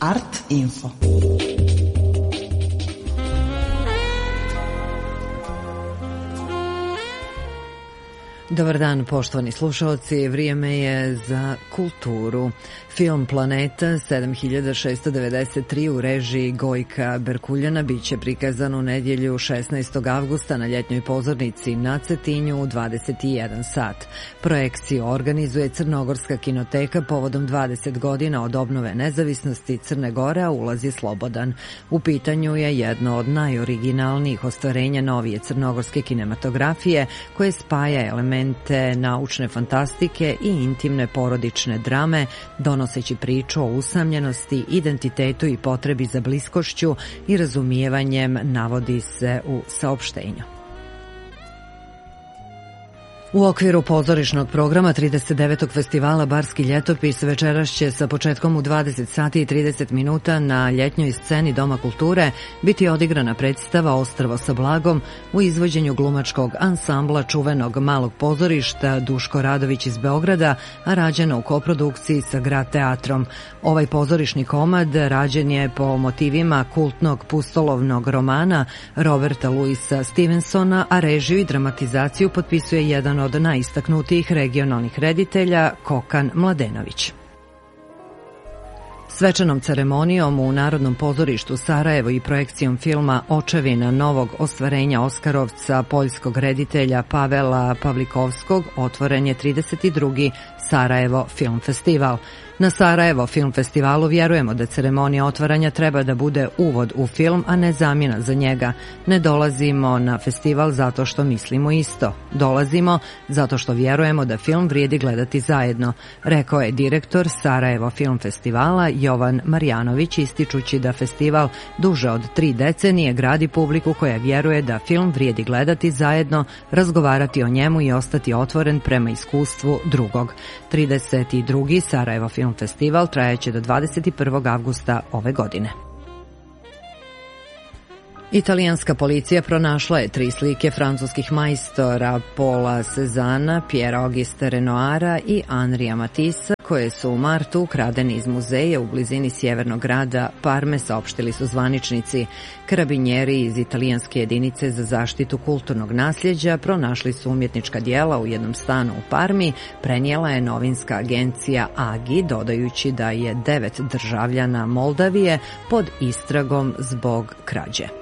Art Info. Dobar dan, poštovani slušalci, vrijeme je za kulturu. Film Planeta 7693 u režiji Gojka Berkuljana biće prikazan u nedjelju 16. avgusta na ljetnjoj pozornici na Cetinju u 21 sat. Projekciju organizuje Crnogorska kinoteka povodom 20 godina od obnove nezavisnosti Crne Gore, a ulaz je slobodan. U pitanju je jedno od najoriginalnijih ostvarenja novije crnogorske kinematografije koje spaja elemente naučne fantastike i intimne porodične drame, donoseći priču o usamljenosti, identitetu i potrebi za bliskošću i razumijevanjem, navodi se u saopštenju. U okviru pozorišnog programa 39. festivala Barski ljetopis večeras će sa početkom u 20 sati i 30 minuta na ljetnjoj sceni Doma kulture biti odigrana predstava Ostrvo sa blagom u izvođenju glumačkog ansambla čuvenog malog pozorišta Duško Radović iz Beograda, a rađena u koprodukciji sa Grad teatrom. Ovaj pozorišni komad rađen je po motivima kultnog pustolovnog romana Roberta Louisa Stevensona, a režiju i dramatizaciju potpisuje jedan od najistaknutijih regionalnih reditelja Kokan Mladenović. Svečanom ceremonijom u Narodnom pozorištu Sarajevo i projekcijom filma Očevina novog ostvarenja Oskarovca poljskog reditelja Pavela Pavlikovskog otvoren je 32. Sarajevo Film Festival. Na Sarajevo Film Festivalu vjerujemo da ceremonija otvaranja treba da bude uvod u film, a ne zamjena za njega. Ne dolazimo na festival zato što mislimo isto. Dolazimo zato što vjerujemo da film vrijedi gledati zajedno, rekao je direktor Sarajevo Film Festivala Jovan Marjanović, ističući da festival duže od 3 decenije gradi publiku koja vjeruje da film vrijedi gledati zajedno, razgovarati o njemu i ostati otvoren prema iskustvu drugog. 32. Sarajevo Film Festival trajaće do 21. avgusta ove godine. Italijanska policija pronašla je 3 slike francuskih majstora Paula Cézanne, Pierre Auguste Renoira i Henria Matisse, koje su u martu ukradeni iz muzeja u blizini sjevernog grada Parme, saopštili su zvaničnici. Karabinjeri iz italijanske jedinice za zaštitu kulturnog nasljeđa pronašli su umjetnička djela u jednom stanu u Parmi, prenijela je novinska agencija AGI, dodajući da je 9 državljana Moldavije pod istragom zbog krađe.